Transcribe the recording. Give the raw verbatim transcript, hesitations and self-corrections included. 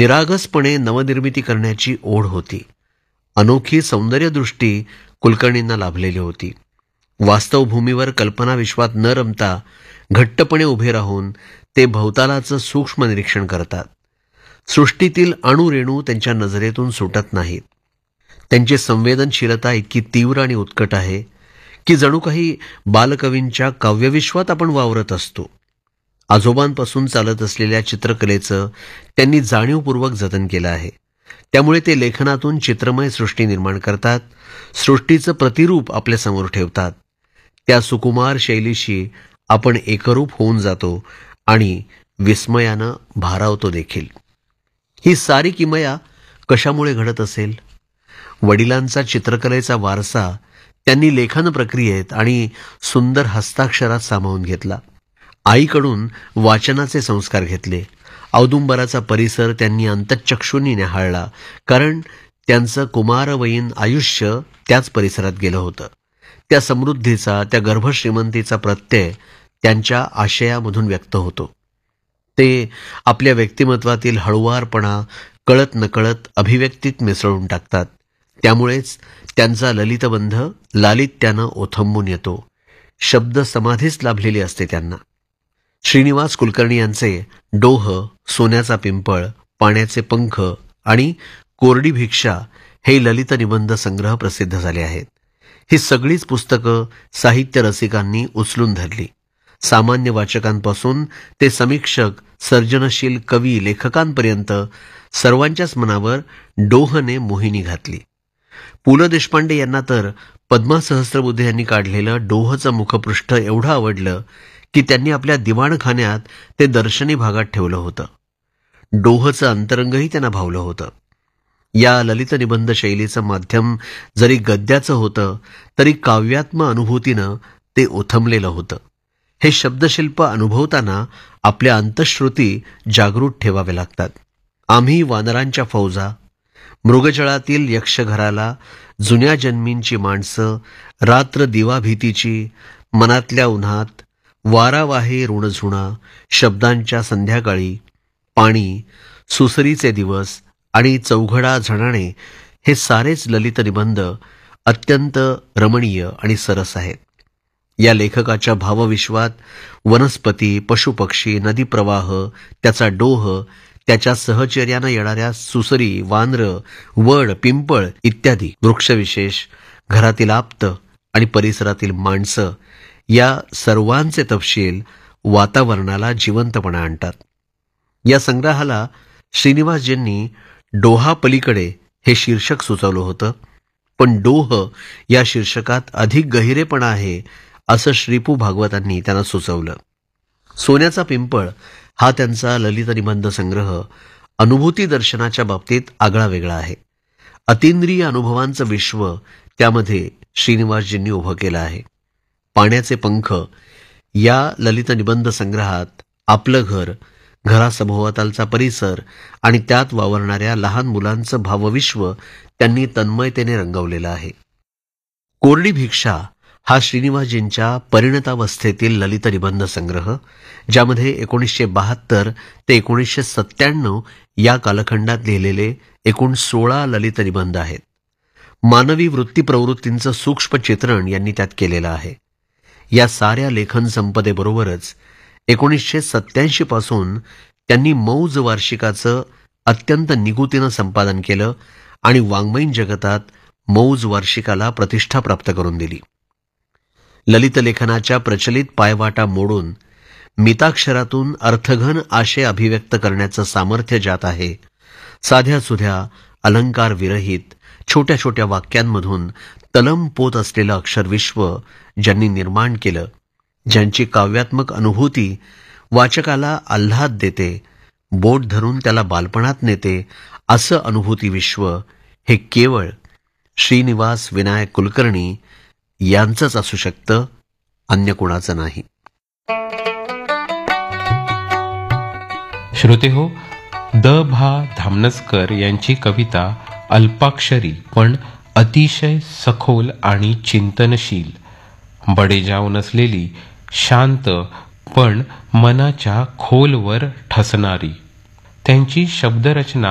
निरागसपणे नवनिर्मिती करण्याची ओढ होती. अनोखी सौंदर्यदृष्टी कुलकर्णींना लाभलेली होती. वास्तव भूमीवर कल्पनाविश्वात न रमता घट्टपणे उभे राहून ते भवतालाचं सूक्ष्म निरीक्षण करतात. सृष्टीतील अणुरेणू त्यांच्या नजरेतून सुटत नाहीत. त्यांची संवेदनशीलता इतकी तीव्र आणि उत्कट आहे की जणू काही बालकवींच्या काव्यविश्वात आपण वावरत असतो. आजोबांपासून चालत असलेल्या चित्रकलेचं त्यांनी जाणीवपूर्वक जतन केलं आहे. त्यामुळे ते लेखनातून चित्रमय सृष्टी निर्माण करतात, सृष्टीचं प्रतिरूप आपल्यासमोर ठेवतात. त्या सुकुमार शैलीशी आपण एकरूप होऊन जातो आणि विस्मयानं भारावतो देखील. ही सारी किमया कशामुळे घडत असेल? वडिलांचा चित्रकलेचा वारसा त्यांनी लेखन प्रक्रियेत आणि सुंदर हस्ताक्षरात सामावून घेतला. आईकडून वाचनाचे संस्कार घेतले. औदुंबराचा परिसर त्यांनी अंतःचक्षूंनी न्याहाळला, कारण त्यांचं कुमारवयीन आयुष्य त्याच परिसरात गेलं होतं. त्या समृद्धीचा, त्या गर्भश्रीमंतीचा प्रत्यय त्यांच्या आशयामधून व्यक्त होतो. ते आपल्या व्यक्तिमत्वातील हळुवारपणा कळत नकळत अभिव्यक्तीत मिसळून टाकतात. त्यामुळेच त्यांचा ललितबंध लालित्यानं ओथंबून येतो. शब्द समाधीच लाभलेली असते त्यांना. श्रीनिवास कुलकर्णी यांचे डोह, सोन्याचा पिंपळ, पाण्याचे पंख आणि कोरडी भिक्षा हे ललित निबंध संग्रह प्रसिद्ध झाले आहेत. ही सगळीच पुस्तकं साहित्य रसिकांनी उचलून धरली. सामान्य वाचकांपासून ते समीक्षक, सर्जनशील कवी, लेखकांपर्यंत सर्वांच्याच मनावर डोहने मोहिनी घातली. पु ल देशपांडे यांना तर पद्मा सहस्त्रबुद्धे यांनी काढलेलं डोहचं मुखपृष्ठ एवढं आवडलं की त्यांनी आपल्या दिवाणखान्यात ते दर्शनी भागात ठेवलं होतं. डोहचं अंतरंगही त्यांना भावलं होतं. या ललित निबंध शैलीचं माध्यम जरी गद्याचं होतं तरी काव्यात्म अनुभूतीनं ते ओथंबलेलं होतं. हे शब्दशिल्प अनुभवताना आपल्या अंतःश्रुती जागृत ठेवाव्या लागतात. आम्ही वानरांच्या फौजा, मृगजळातील यक्षघराला, जुन्या जन्मींची माणसं, रात्र दिवा भीतीची, मनातल्या उन्हात, वारा वाहे ऋणझुणा, शब्दांच्या संध्याकाळी, पाणी, सुसरीचे दिवस आणि चौघडा झणाणे हे सारेच ललित निबंध अत्यंत रमणीय आणि सरस आहेत. या लेखकाच्या भावविश्वात वनस्पती, पशुपक्षी, नदी प्रवाह, त्याचा डोह, त्याच्या सहचर्यानं येणाऱ्या सुसरी, वानरं, वड, पिंपळ इत्यादी वृक्षविशेष, घरातील आप्त आणि परिसरातील माणसं या सर्वांचे तपशील वातावरणाला जिवंतपणा आणतात. या संग्रहाला श्रीनिवासजींनी डोहा पलीकडे हे शीर्षक सुचवलं होतं, पण डोह या शीर्षकात अधिक गहिरेपणा आहे असं श्रीपू भागवतांनी त्यांना सुचवलं. सोन्याचा पिंपळ हा त्यांचा ललित निबंध संग्रह अनुभूती दर्शनाच्या बाबतीत आगळा वेगळा आहे. अतींद्रिय अनुभवांचं विश्व त्यामध्ये श्रीनिवासजींनी उभं केलं आहे. पाण्याचे पंख या ललित निबंध संग्रहात आपलं घर, घरासभोवतालचा परिसर आणि त्यात वावरणाऱ्या लहान मुलांचं भावविश्व त्यांनी तन्मयतेने रंगवलेलं आहे. कोरडी भिक्षा हा श्रीनिवासजींच्या परिणतावस्थेतील ललित निबंध संग्रह, ज्यामध्ये एकोणीसशे बहात्तर ते एकोणीसशे सत्त्याण्णव या कालखंडात लिहिलेले एकूण सोळा ललित निबंध आहेत. मानवी वृत्ती प्रवृत्तींचं सूक्ष्म चित्रण यांनी त्यात केलेलं आहे. या साऱ्या लेखन संपदेबरोबरच एकोणीसशे सत्याऐंशी पासून त्यांनी मौज वार्षिकाचं अत्यंत निगुतीनं संपादन केलं आणि वाङ्मयीन जगतात मौज वार्षिकाला प्रतिष्ठा प्राप्त करून दिली. ललित लेखनाच्या प्रचलित पायवाटा मोडून मिताक्षरातून अर्थघन आशय अभिव्यक्त करण्याचं सामर्थ्य ज्यात आहे, साध्या सुध्या अलंकार विरहित छोट्या छोट्या वाक्यांमधून तलम पोत असलेलं अक्षरविश्व ज्यांनी निर्माण केलं, ज्यांची काव्यात्मक अनुभूती वाचकाला आल्हाद देते, बोट धरून त्याला बालपणात नेते, असं अनुभूती विश्व हे केवळ श्रीनिवास विनायक कुलकर्णी यांचंच असू शकतं, अन्य कुणाचं नाही. श्रोते हो, द भा धामनसकर यांची कविता अल्पाक्षरी पण अतिशय सखोल आणि चिंतनशील, बडेजाव नसलेली, शांत पण मनाच्या खोलवर ठसणारी. त्यांची शब्दरचना